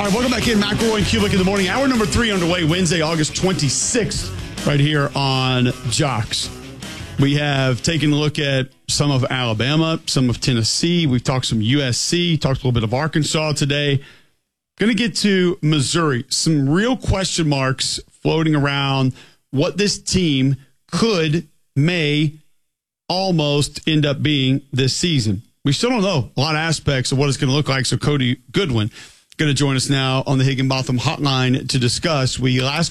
right, welcome back in. McElroy and Kulik in the morning. Hour number 3 underway, Wednesday, August 26th, right here on Jocks. We have taken a look at some of Alabama, some of Tennessee. We've talked some USC, talked a little bit of Arkansas today. Going to get to Missouri. Some real question marks floating around what this team may almost end up being this season. We still don't know a lot of aspects of what it's going to look like. So Cody Goodwin going to join us now on the Higginbotham Hotline to discuss. We last